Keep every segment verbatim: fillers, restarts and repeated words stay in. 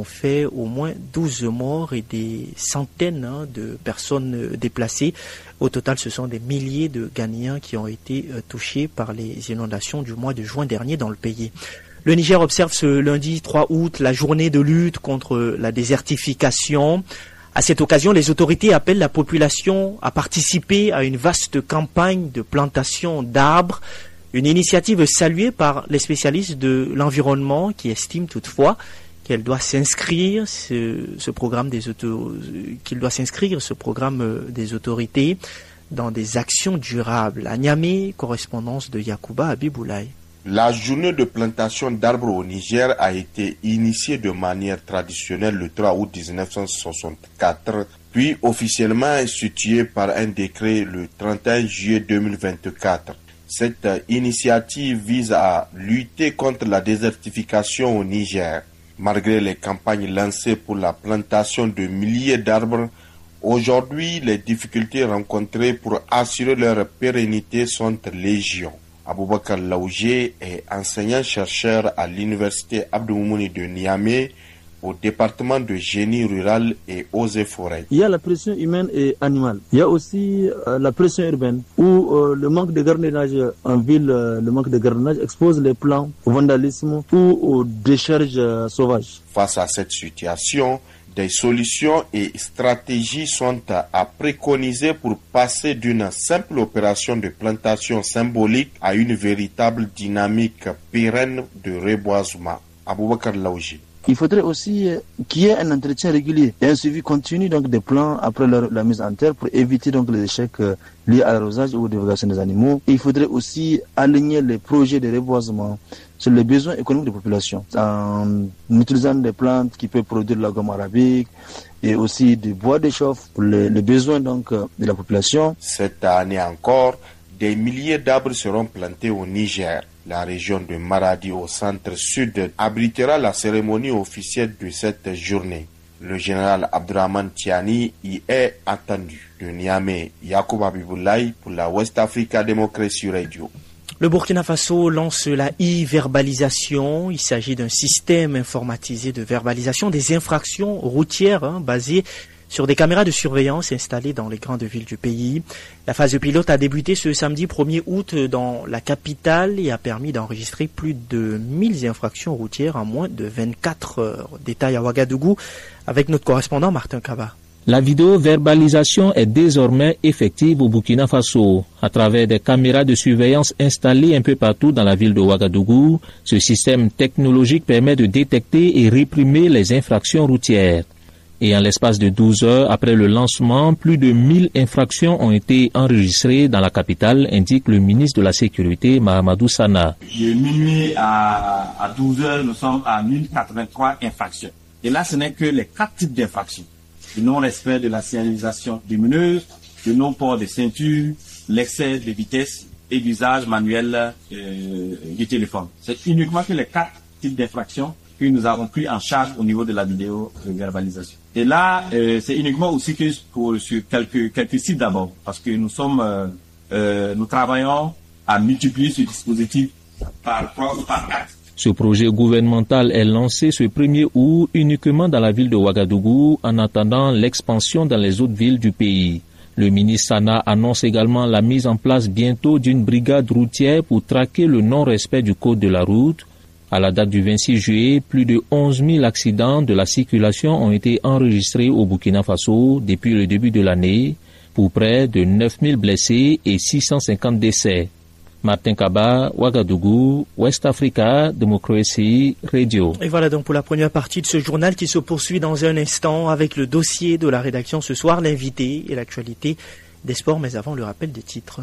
fait au moins douze morts et des centaines hein, de personnes déplacées. Au total, ce sont des milliers de Ghanéens qui ont été euh, touchés par les inondations du mois de juin dernier dans le pays. Le Niger observe ce lundi trois août la journée de lutte contre la désertification. À cette occasion, les autorités appellent la population à participer à une vaste campagne de plantation d'arbres. Une initiative saluée par les spécialistes de l'environnement qui estiment toutefois qu'elle doit s'inscrire, ce, ce programme des auto, qu'il doit s'inscrire, ce programme des autorités, dans des actions durables. À Niamey, correspondance de Yacouba Abiboulaye. La journée de plantation d'arbres au Niger a été initiée de manière traditionnelle le trois août mille neuf cent soixante-quatre, puis officiellement instituée par un décret le trente et un juillet deux mille vingt-quatre. Cette initiative vise à lutter contre la désertification au Niger. Malgré les campagnes lancées pour la plantation de milliers d'arbres, aujourd'hui les difficultés rencontrées pour assurer leur pérennité sont légion. Aboubakar Laoujé est enseignant-chercheur à l'université Abdou Moumouni de Niamey, au département de génie rural et eaux et forêts. Il y a la pression humaine et animale. Il y a aussi euh, la pression urbaine, où euh, le manque de gardiennage en ville, euh, le manque de gardiennage expose les plants au vandalisme ou aux décharges euh, sauvages. Face à cette situation, des solutions et stratégies sont à préconiser pour passer d'une simple opération de plantation symbolique à une véritable dynamique pérenne de reboisement. Aboubakar Laoujé. Il faudrait aussi qu'il y ait un entretien régulier et un suivi continu donc des plants après leur, la mise en terre pour éviter donc les échecs euh, liés à l'arrosage ou aux dégradations des animaux. Et il faudrait aussi aligner les projets de reboisement sur les besoins économiques des populations en utilisant des plantes qui peuvent produire la gomme arabique et aussi du bois de chauffe pour les, les besoins donc de la population. Cette année encore, des milliers d'arbres seront plantés au Niger. La région de Maradi au centre-sud abritera la cérémonie officielle de cette journée. Le général Abdourahmane Tiani y est attendu. De Niamey, Yacouba Abiboulaye pour la West Africa Democracy Radio. Le Burkina Faso lance la e-verbalisation. Il s'agit d'un système informatisé de verbalisation des infractions routières hein, basé sur des caméras de surveillance installées dans les grandes villes du pays. La phase de pilote a débuté ce samedi premier août dans la capitale et a permis d'enregistrer plus de mille infractions routières en moins de vingt-quatre heures. Détail à Ouagadougou avec notre correspondant Martin Kaba. La vidéo-verbalisation est désormais effective au Burkina Faso. À travers des caméras de surveillance installées un peu partout dans la ville de Ouagadougou, ce système technologique permet de détecter et réprimer les infractions routières. Et en l'espace de douze heures après le lancement, plus de mille infractions ont été enregistrées dans la capitale, indique le ministre de la Sécurité, Mahamadou Sana. De minuit à, à douze heures, nous sommes à mille quatre-vingt-trois infractions. Et là, ce n'est que les quatre types d'infractions. Le non-respect de la signalisation lumineuse, le non-port de ceinture, l'excès de vitesse et l'usage manuel euh, du téléphone. C'est uniquement que les quatre types d'infractions que nous avons pris en charge au niveau de la vidéo-verbalisation. Et là, euh, c'est uniquement aussi que pour, sur quelques, quelques sites d'abord, parce que nous sommes, euh, euh, nous travaillons à multiplier ce dispositif par trois ou par quatre. Ce projet gouvernemental est lancé ce premier août uniquement dans la ville de Ouagadougou en attendant l'expansion dans les autres villes du pays. Le ministre Sana annonce également la mise en place bientôt d'une brigade routière pour traquer le non-respect du code de la route. À la date du vingt-six juillet, plus de onze mille accidents de la circulation ont été enregistrés au Burkina Faso depuis le début de l'année, pour près de neuf mille blessés et six cent cinquante décès. Martin Kaba, Ouagadougou, West Africa, Democracy Radio. Et voilà donc pour la première partie de ce journal qui se poursuit dans un instant avec le dossier de la rédaction ce soir, l'invité et l'actualité des sports, mais avant le rappel des titres.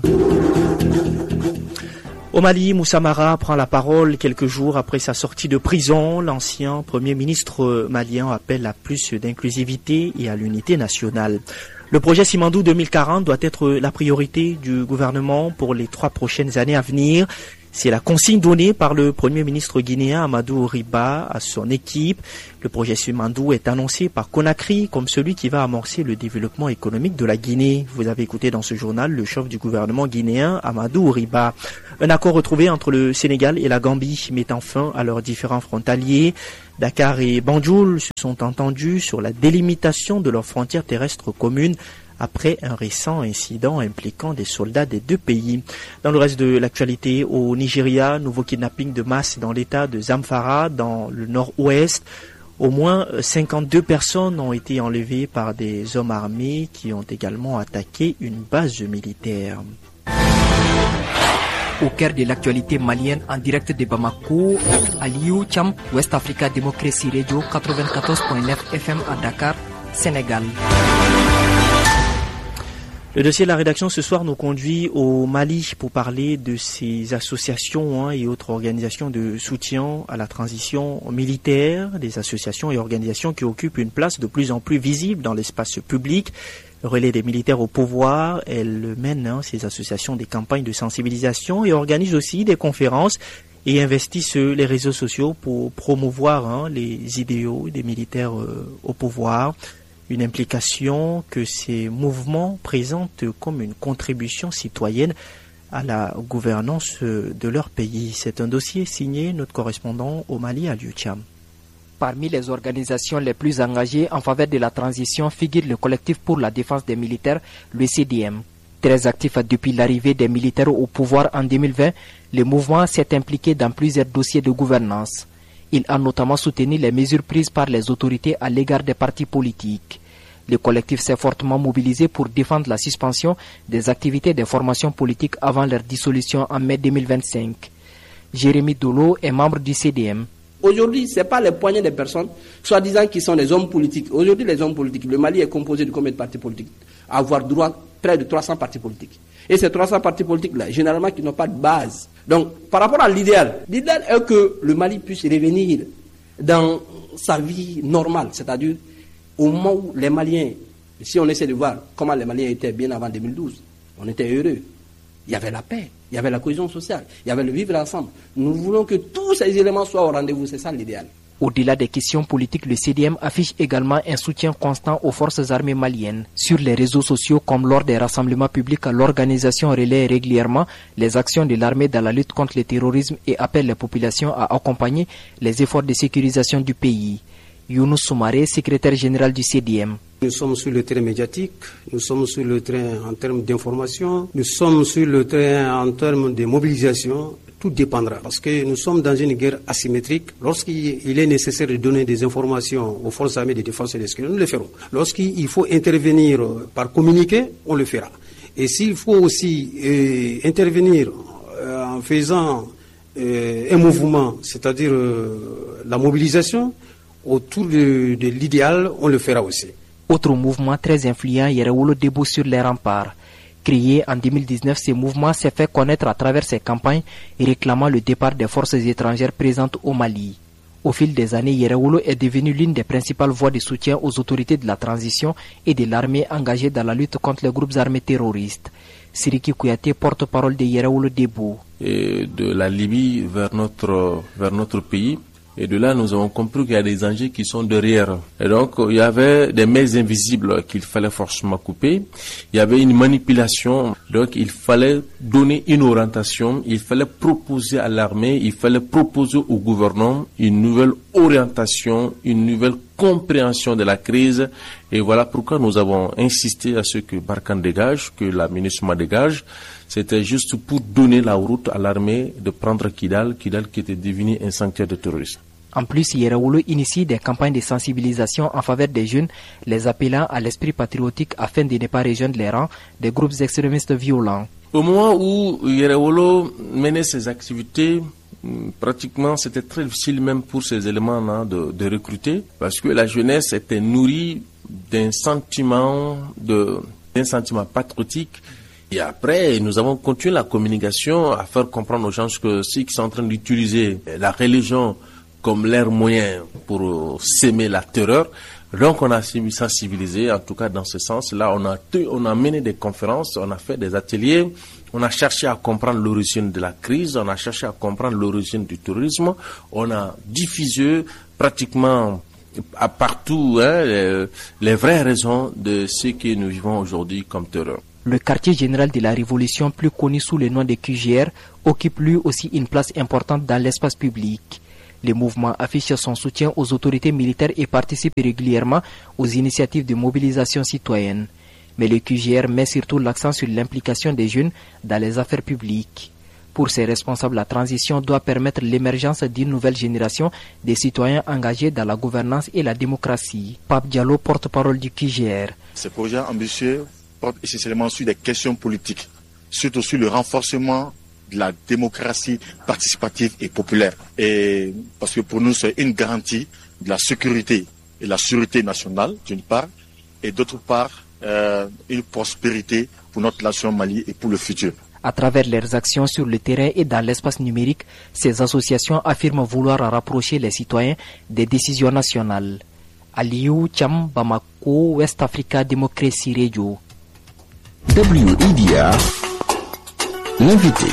Au Mali, Moussa Mara prend la parole quelques jours après sa sortie de prison. L'ancien premier ministre malien appelle à plus d'inclusivité et à l'unité nationale. Le projet Simandou deux mille quarante doit être la priorité du gouvernement pour les trois prochaines années à venir. C'est la consigne donnée par le Premier ministre guinéen Amadou Riba à son équipe. Le projet Simandou est annoncé par Conakry comme celui qui va amorcer le développement économique de la Guinée. Vous avez écouté dans ce journal le chef du gouvernement guinéen Amadou Riba. Un accord retrouvé entre le Sénégal et la Gambie mettant fin à leurs différends frontaliers. Dakar et Banjul se sont entendus sur la délimitation de leurs frontières terrestres communes après un récent incident impliquant des soldats des deux pays. Dans le reste de l'actualité, au Nigeria, nouveau kidnapping de masse dans l'état de Zamfara, dans le nord-ouest. Au moins cinquante-deux personnes ont été enlevées par des hommes armés qui ont également attaqué une base militaire. Au cœur de l'actualité malienne en direct de Bamako, Aliou Cham, West Africa Democracy Radio quatre-vingt-quatorze virgule neuf F M à Dakar, Sénégal. Le dossier de la rédaction ce soir nous conduit au Mali pour parler de ces associations hein, et autres organisations de soutien à la transition militaire, des associations et organisations qui occupent une place de plus en plus visible dans l'espace public. Le relais des militaires au pouvoir, elles mènent hein, ces associations des campagnes de sensibilisation et organisent aussi des conférences et investissent les réseaux sociaux pour promouvoir hein, les idéaux des militaires euh, au pouvoir. Une implication que ces mouvements présentent comme une contribution citoyenne à la gouvernance de leur pays. C'est un dossier signé notre correspondant au Mali, Aliou Cham. Parmi les organisations les plus engagées en faveur de la transition figure le collectif pour la défense des militaires, le C D M. Très actif depuis l'arrivée des militaires au pouvoir en deux mille vingt, le mouvement s'est impliqué dans plusieurs dossiers de gouvernance. Il a notamment soutenu les mesures prises par les autorités à l'égard des partis politiques. Le collectif s'est fortement mobilisé pour défendre la suspension des activités des formations politiques avant leur dissolution en mai deux mille vingt-cinq. Jérémy Dolo est membre du C D M. Aujourd'hui, ce n'est pas les poignées de personnes, soi-disant qui sont des hommes politiques. Aujourd'hui, les hommes politiques, le Mali est composé de combien de partis politiques? Avoir droit près de trois cents partis politiques. Et ces trois cents partis politiques-là, généralement, qui n'ont pas de base. Donc, par rapport à l'idéal, l'idéal est que le Mali puisse revenir dans sa vie normale, c'est-à-dire au moment où les Maliens, si on essaie de voir comment les Maliens étaient bien avant deux mille douze, on était heureux. Il y avait la paix, il y avait la cohésion sociale, il y avait le vivre ensemble. Nous voulons que tous ces éléments soient au rendez-vous, c'est ça l'idéal. Au-delà des questions politiques, le C D M affiche également un soutien constant aux forces armées maliennes. Sur les réseaux sociaux comme lors des rassemblements publics, l'organisation relaie régulièrement les actions de l'armée dans la lutte contre le terrorisme et appelle les populations à accompagner les efforts de sécurisation du pays. Younous Soumaré, secrétaire général du C D M. Nous sommes sur le terrain médiatique, nous sommes sur le terrain en termes d'information, nous sommes sur le terrain en termes de mobilisation. Tout dépendra parce que nous sommes dans une guerre asymétrique. Lorsqu'il est nécessaire de donner des informations aux forces armées de défense et de sécurité, nous le ferons. Lorsqu'il faut intervenir par communiqué, on le fera. Et s'il faut aussi euh, intervenir euh, en faisant euh, un mouvement, c'est-à-dire euh, la mobilisation, autour de, de l'idéal, on le fera aussi. Autre mouvement très influent, Yerewolo Debout sur les remparts. Créé en deux mille dix-neuf, ce mouvement s'est fait connaître à travers ses campagnes et réclamant le départ des forces étrangères présentes au Mali. Au fil des années, Yerewolo est devenu l'une des principales voix de soutien aux autorités de la transition et de l'armée engagée dans la lutte contre les groupes armés terroristes. Siriki Kouyaté, porte-parole de Yerewolo Debout. Et de la Libye vers notre, vers notre pays. Et de là, nous avons compris qu'il y a des enjeux qui sont derrière. Et donc, il y avait des mains invisibles qu'il fallait forcément couper. Il y avait une manipulation. Donc, il fallait donner une orientation. Il fallait proposer à l'armée, il fallait proposer au gouvernement une nouvelle orientation, une nouvelle compréhension de la crise. Et voilà pourquoi nous avons insisté à ce que Barkhane dégage, que la MINUSMA dégage. C'était juste pour donner la route à l'armée de prendre Kidal, Kidal qui était devenu un sanctuaire de terrorisme. En plus, Yerewolo initie des campagnes de sensibilisation en faveur des jeunes, les appelant à l'esprit patriotique afin de ne pas rejoindre les rangs des groupes extrémistes violents. Au moment où Yerewolo menait ses activités, pratiquement c'était très difficile même pour ces éléments-là de, de recruter, parce que la jeunesse était nourrie d'un sentiment, de, d'un sentiment patriotique. Et après, nous avons continué la communication à faire comprendre aux gens que ceux qui sont en train d'utiliser la religion comme leur moyen pour s'aimer la terreur. Donc on a sensibilisé, en tout cas dans ce sens-là, on a, on a mené des conférences, on a fait des ateliers, on a cherché à comprendre l'origine de la crise, on a cherché à comprendre l'origine du terrorisme, on a diffusé pratiquement à partout hein, les, les vraies raisons de ce que nous vivons aujourd'hui comme terreur. Le quartier général de la Révolution, plus connu sous le nom de Q G R, occupe lui aussi une place importante dans l'espace public. Le mouvement affiche son soutien aux autorités militaires et participe régulièrement aux initiatives de mobilisation citoyenne. Mais le Q G R met surtout l'accent sur l'implication des jeunes dans les affaires publiques. Pour ses responsables, la transition doit permettre l'émergence d'une nouvelle génération de citoyens engagés dans la gouvernance et la démocratie. Pape Diallo, porte-parole du Q G R. Ce projet ambitieux porte essentiellement sur des questions politiques, surtout sur le renforcement de la démocratie participative et populaire. Et parce que pour nous, c'est une garantie de la sécurité et la sûreté nationale, d'une part, et d'autre part, euh, une prospérité pour notre nation Mali et pour le futur. À travers leurs actions sur le terrain et dans l'espace numérique, ces associations affirment vouloir rapprocher les citoyens des décisions nationales. Aliou Cham, Bamako, West Africa Democracy Radio. W I D A, l'invité.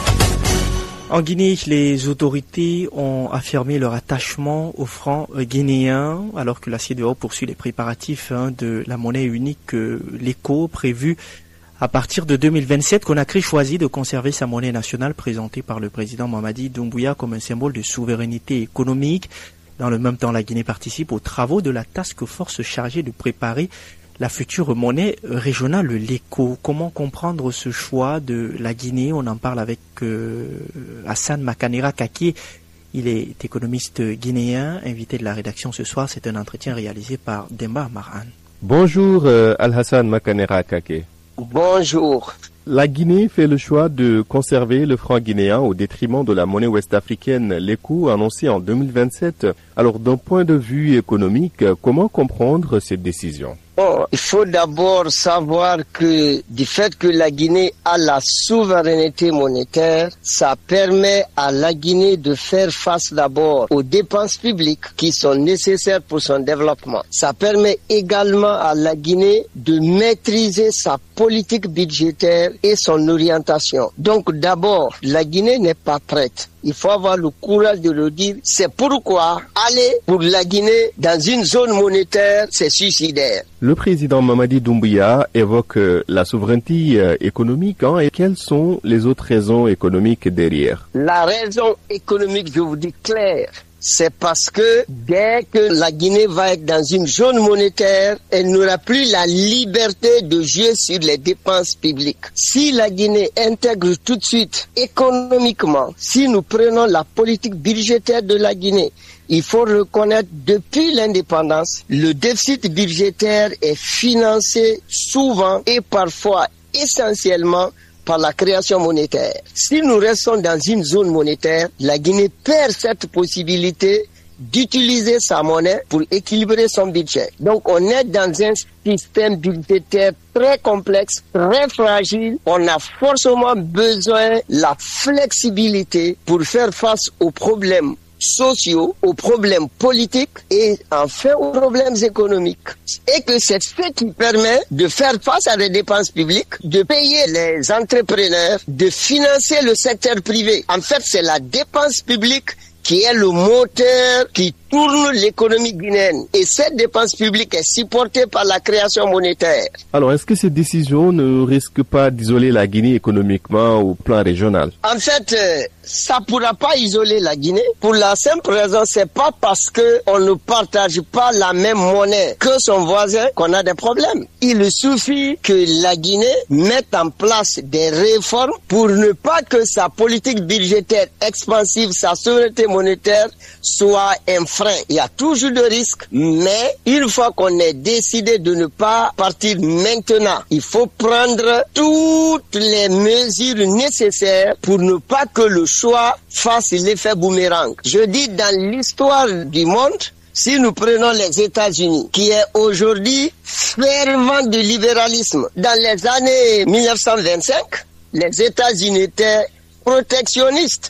En Guinée, les autorités ont affirmé leur attachement au franc guinéen, alors que la C E D E A O poursuit les préparatifs hein, de la monnaie unique, euh, l'E C O, prévue à partir de deux mille vingt-sept. Conakry choisit de conserver sa monnaie nationale présentée par le président Mamadi Doumbouya comme un symbole de souveraineté économique. Dans le même temps, la Guinée participe aux travaux de la task force chargée de préparer la future monnaie régionale, l'E C O. Comment comprendre ce choix de la Guinée? On en parle avec euh, Hassan Makanera Kake. Il est économiste guinéen, invité de la rédaction ce soir. C'est un entretien réalisé par Demba Marhan. Bonjour euh, Al-Hassan Makanera Kake. Bonjour. La Guinée fait le choix de conserver le franc guinéen au détriment de la monnaie ouest-africaine, l'E C O, annoncée en deux mille vingt-sept. Alors, d'un point de vue économique, comment comprendre cette décision? Bon, il faut d'abord savoir que du fait que la Guinée a la souveraineté monétaire, ça permet à la Guinée de faire face d'abord aux dépenses publiques qui sont nécessaires pour son développement. Ça permet également à la Guinée de maîtriser sa politique budgétaire et son orientation. Donc d'abord, la Guinée n'est pas prête. Il faut avoir le courage de le dire. C'est pourquoi aller pour la Guinée dans une zone monétaire, c'est suicidaire. Le président Mamadi Doumbouya évoque la souveraineté économique. Hein, et quelles sont les autres raisons économiques derrière? La raison économique, je vous dis clair, c'est parce que dès que la Guinée va être dans une zone monétaire, elle n'aura plus la liberté de jouer sur les dépenses publiques. Si la Guinée intègre tout de suite économiquement, si nous prenons la politique budgétaire de la Guinée, il faut reconnaître depuis l'indépendance, le déficit budgétaire est financé souvent et parfois essentiellement par la création monétaire. Si nous restons dans une zone monétaire, la Guinée perd cette possibilité d'utiliser sa monnaie pour équilibrer son budget. Donc on est dans un système budgétaire très complexe, très fragile. On a forcément besoin de la flexibilité pour faire face aux problèmes sociaux, aux problèmes politiques et enfin aux problèmes économiques. Et que c'est ce qui permet de faire face à des dépenses publiques, de payer les entrepreneurs, de financer le secteur privé. En fait, c'est la dépense publique qui est le moteur qui tourne l'économie guinéenne. Et cette dépense publique est supportée par la création monétaire. Alors, est-ce que cette décision ne risque pas d'isoler la Guinée économiquement au plan régional? En fait, euh, ça ne pourra pas isoler la Guinée. Pour la simple raison, c'est pas parce qu'on ne partage pas la même monnaie que son voisin qu'on a des problèmes. Il suffit que la Guinée mette en place des réformes pour ne pas que sa politique budgétaire expansive, sa souveraineté monétaire soit un frein. Il y a toujours de risques, mais une fois qu'on est décidé de ne pas partir maintenant, il faut prendre toutes les mesures nécessaires pour ne pas que le choix fasse l'effet boomerang. Je dis dans l'histoire du monde, si nous prenons les États-Unis, qui est aujourd'hui fervent de libéralisme, dans les années mille neuf cent vingt-cinq, les États-Unis étaient protectionnistes,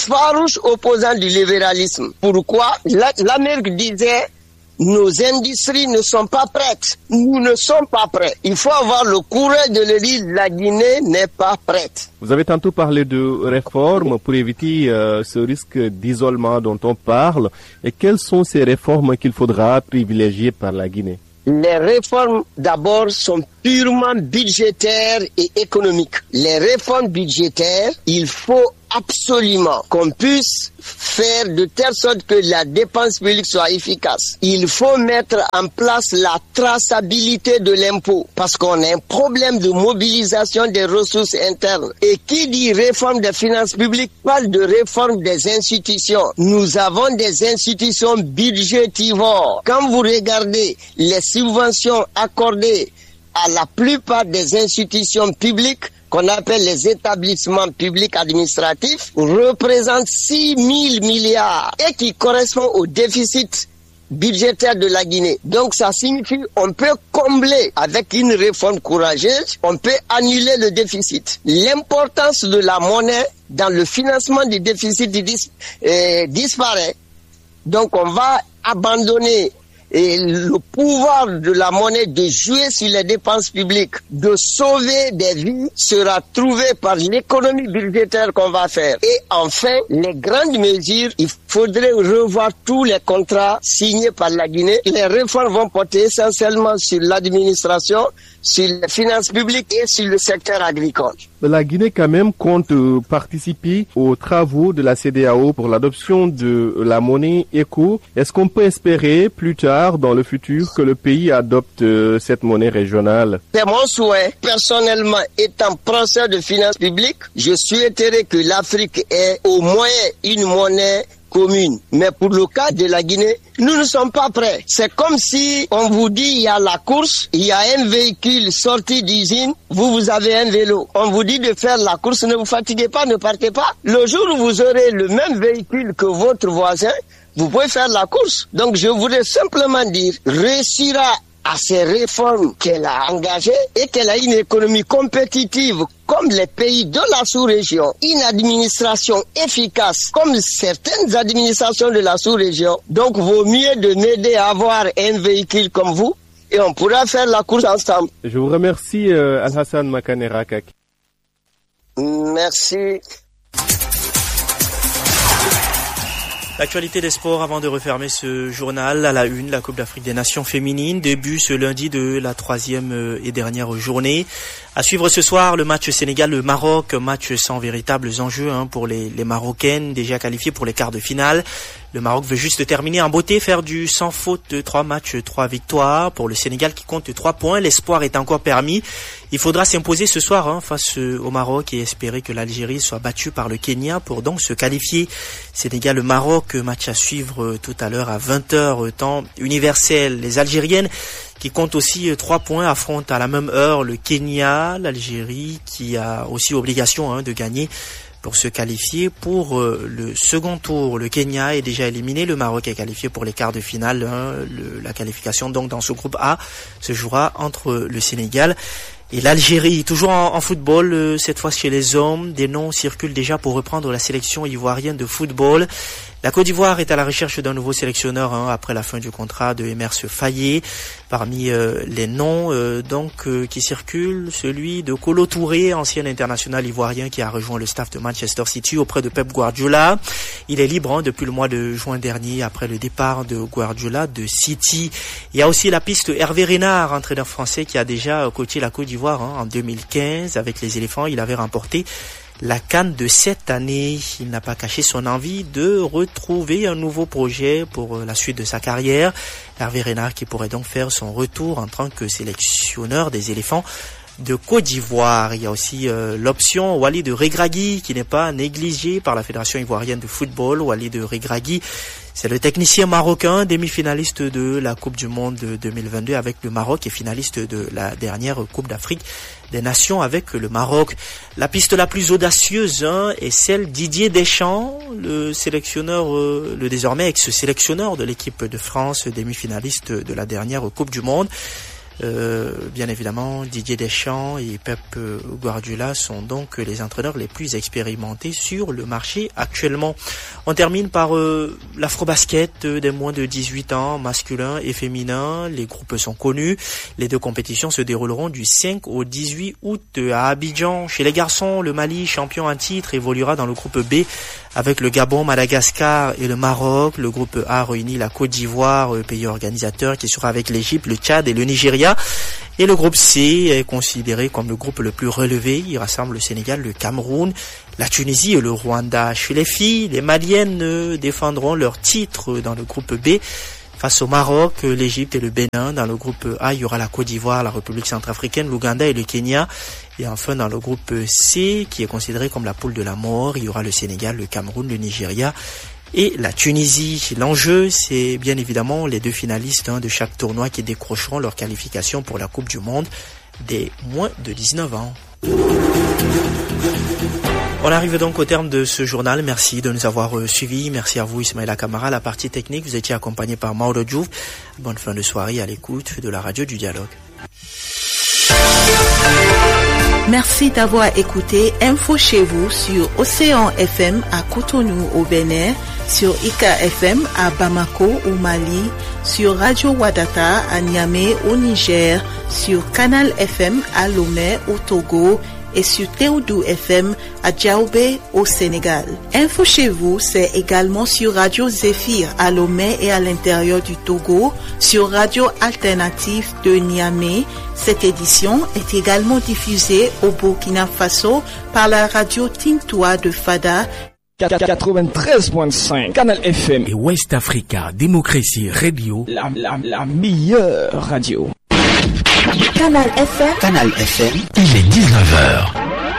farouche opposant du libéralisme. Pourquoi? L'Amérique disait nos industries ne sont pas prêtes. Nous ne sommes pas prêts. Il faut avoir le courage de le dire, la Guinée n'est pas prête. Vous avez tantôt parlé de réformes pour éviter euh, ce risque d'isolement dont on parle. Et quelles sont ces réformes qu'il faudra privilégier par la Guinée? Les réformes, d'abord, sont purement budgétaires et économiques. Les réformes budgétaires, il faut absolument qu'on puisse faire de telle sorte que la dépense publique soit efficace. Il faut mettre en place la traçabilité de l'impôt parce qu'on a un problème de mobilisation des ressources internes. Et qui dit réforme des finances publiques parle de réforme des institutions. Nous avons des institutions budgétivores. Quand vous regardez les subventions accordées à la plupart des institutions publiques, qu'on appelle les établissements publics administratifs, représentent six mille milliards et qui correspond au déficit budgétaire de la Guinée. Donc ça signifie qu'on peut combler avec une réforme courageuse, on peut annuler le déficit. L'importance de la monnaie dans le financement du déficit dis, euh, disparaît. Donc on va abandonner et le pouvoir de la monnaie de jouer sur les dépenses publiques, de sauver des vies, sera trouvé par l'économie budgétaire qu'on va faire. Et enfin, les grandes mesures, il faudrait revoir tous les contrats signés par la Guinée. Les réformes vont porter essentiellement sur l'administration, sur les finances publiques et sur le secteur agricole. La Guinée quand même compte participer aux travaux de la C E D E A O pour l'adoption de la monnaie éco. Est-ce qu'on peut espérer plus tard dans le futur que le pays adopte cette monnaie régionale? C'est mon souhait. Personnellement, étant professeur de finances publiques, je souhaiterais que l'Afrique ait au moins une monnaie commune. Mais pour le cas de la Guinée, nous ne sommes pas prêts. C'est comme si on vous dit il y a la course, il y a un véhicule sorti d'usine, vous, vous avez un vélo. On vous dit de faire la course, ne vous fatiguez pas, ne partez pas. Le jour où vous aurez le même véhicule que votre voisin, vous pouvez faire la course. Donc je voudrais simplement dire, réussira à ces réformes qu'elle a engagées et qu'elle a une économie compétitive comme les pays de la sous-région, une administration efficace comme certaines administrations de la sous-région. Donc, vaut mieux de m'aider à avoir un véhicule comme vous et on pourra faire la course ensemble. Je vous remercie, euh, Alhassane Makanera Kaki. Merci. L'actualité des sports avant de refermer ce journal. À la une, la Coupe d'Afrique des Nations féminines début ce lundi de la troisième et dernière journée. À suivre ce soir, le match Sénégal-Maroc, match sans véritables enjeux hein, pour les, les Marocaines déjà qualifiées pour les quarts de finale. Le Maroc veut juste terminer en beauté, faire du sans faute de trois matchs, trois victoires. Pour le Sénégal qui compte trois points, l'espoir est encore permis. Il faudra s'imposer ce soir hein, face au Maroc et espérer que l'Algérie soit battue par le Kenya pour donc se qualifier. Sénégal-Maroc, match à suivre tout à l'heure à vingt heures, temps universel. Les Algériennes qui comptent aussi trois points affrontent à la même heure le Kenya, l'Algérie qui a aussi obligation hein, de gagner pour se qualifier pour euh, le second tour. Le Kenya est déjà éliminé, le Maroc est qualifié pour les quarts de finale. Hein, le, la qualification donc dans ce groupe A se jouera entre le Sénégal et l'Algérie. Toujours en, en football, euh, cette fois chez les hommes, des noms circulent déjà pour reprendre la sélection ivoirienne de football. La Côte d'Ivoire est à la recherche d'un nouveau sélectionneur hein, après la fin du contrat de Emerse Faé. Parmi euh, les noms euh, donc euh, qui circulent, celui de Kolo Touré, ancien international ivoirien qui a rejoint le staff de Manchester City auprès de Pep Guardiola. Il est libre hein, depuis le mois de juin dernier après le départ de Guardiola de City. Il y a aussi la piste Hervé Renard, entraîneur français qui a déjà coaché la Côte d'Ivoire hein, en deux mille quinze avec les éléphants. Il avait remporté la CAN de cette année. Il n'a pas caché son envie de retrouver un nouveau projet pour la suite de sa carrière. Hervé Renard qui pourrait donc faire son retour en tant que sélectionneur des éléphants de Côte d'Ivoire. Il y a aussi euh, l'option Walid Regragui qui n'est pas négligée par la Fédération ivoirienne de football. Walid Regragui, c'est le technicien marocain, demi-finaliste de la Coupe du Monde deux mille vingt-deux avec le Maroc et finaliste de la dernière Coupe d'Afrique des Nations avec le Maroc. La piste la plus audacieuse hein, est celle Didier Deschamps, le sélectionneur, euh, le désormais ex-sélectionneur de l'équipe de France, demi-finaliste de la dernière Coupe du Monde. Euh, bien évidemment, Didier Deschamps et Pep Guardiola sont donc les entraîneurs les plus expérimentés sur le marché actuellement. On termine par euh, l'afro-basket des moins de dix-huit ans, masculin et féminin. Les groupes sont connus. Les deux compétitions se dérouleront du cinq au dix-huit août à Abidjan. Chez les garçons, le Mali, champion en titre, évoluera dans le groupe B avec le Gabon, Madagascar et le Maroc. Le groupe A réunit la Côte d'Ivoire, pays organisateur, qui sera avec l'Égypte, le Tchad et le Nigeria. Et le groupe C est considéré comme le groupe le plus relevé. Il rassemble le Sénégal, le Cameroun, la Tunisie et le Rwanda. Chez les filles, les Maliennes défendront leur titre dans le groupe B face au Maroc, l'Égypte et le Bénin. Dans le groupe A, il y aura la Côte d'Ivoire, la République centrafricaine, l'Ouganda et le Kenya. Et enfin, dans le groupe C, qui est considéré comme la poule de la mort, il y aura le Sénégal, le Cameroun, le Nigeria et la Tunisie. L'enjeu, c'est bien évidemment les deux finalistes hein, de chaque tournoi qui décrocheront leur qualification pour la Coupe du Monde des moins de dix-neuf ans. On arrive donc au terme de ce journal. Merci de nous avoir euh, suivis. Merci à vous, Ismaïla Kamara. La partie technique, vous étiez accompagné par Mauro Diouf. Bonne fin de soirée à l'écoute de la radio du dialogue. Merci d'avoir écouté Info chez vous sur Océan F M à Cotonou au Bénin, sur Ika F M à Bamako au Mali, sur Radio Wadata à Niamey au Niger, sur Canal F M à Lomé au Togo et sur Théodou F M à Diaoubé au Sénégal. Info chez vous, c'est également sur Radio Zéphir à Lomé et à l'intérieur du Togo, sur Radio Alternative de Niamey. Cette édition est également diffusée au Burkina Faso par la radio Tintoua de Fada. quatre-vingt-treize virgule cinq Canal F M et West Africa Démocratie Radio, la, la, la meilleure radio. Canal F M. Canal F M, il est dix-neuf heures.